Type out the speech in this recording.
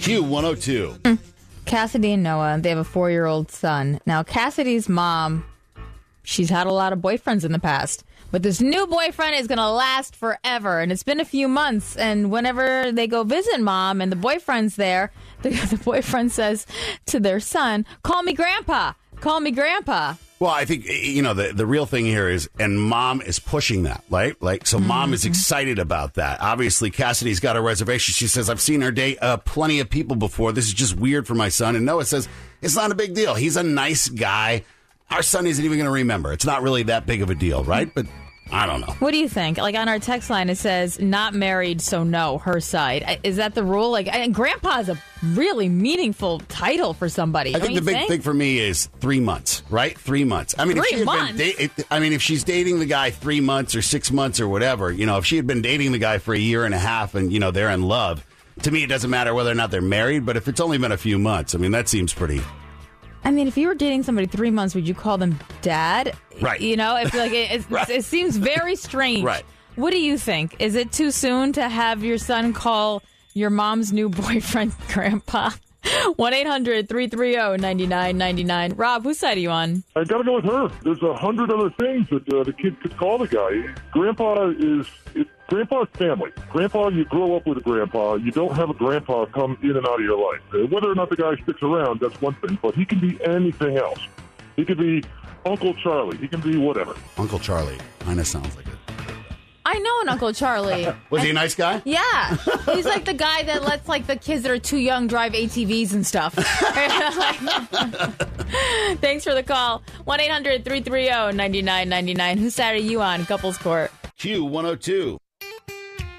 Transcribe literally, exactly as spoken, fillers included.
Q one oh two. Cassidy and Noah, they have a four-year-old son. Now, Cassidy's mom, she's had a lot of boyfriends in the past. But this new boyfriend is going to last forever. And it's been a few months. And whenever they go visit mom and the boyfriend's there, the, the boyfriend says to their son, call me grandpa. Call me grandpa. Well, I think, you know, the, the real thing here is, and mom is pushing that, right? Like, so mom mm-hmm. is excited about that. Obviously, Cassidy's got a reservation. She says, I've seen her date uh, plenty of people before. This is just weird for my son. And Noah says, it's not a big deal. He's a nice guy. Our son isn't even going to remember. It's not really that big of a deal, right? But I don't know. What do you think? Like on our text line, it says not married, so no, her side. Is that the rule? Like, and grandpa is a really meaningful title for somebody. I think the big think? thing for me is three months, right? Three months. I mean, three if she had months? Been da- I mean, if she's dating the guy three months or six months or whatever, you know, if she had been dating the guy for a year and a half and, you know, they're in love, to me, it doesn't matter whether or not they're married. But if it's only been a few months, I mean, that seems pretty... I mean, if you were dating somebody three months, would you call them dad? Right. You know, I feel like it, it, right. it seems very strange. Right. What do you think? Is it too soon to have your son call your mom's new boyfriend grandpa? one eight hundred three three zero nine nine nine nine. Rob, whose side are you on? I got to go with her. There's a hundred other things that uh, the kid could call the guy. Grandpa is... It, Grandpa's family. Grandpa, you grow up with a grandpa. You don't have a grandpa come in and out of your life. Uh, whether or not the guy sticks around, that's one thing. But he can be anything else. He could be Uncle Charlie. He can be whatever. Uncle Charlie. Kind of sounds like it. I know an Uncle Charlie. Was he a nice guy? Yeah. He's like the guy that lets like the kids that are too young drive A T Vs and stuff. Thanks for the call. one eight hundred three three zero nine nine nine nine. Whose side are you on? Couples Court. Q one oh two.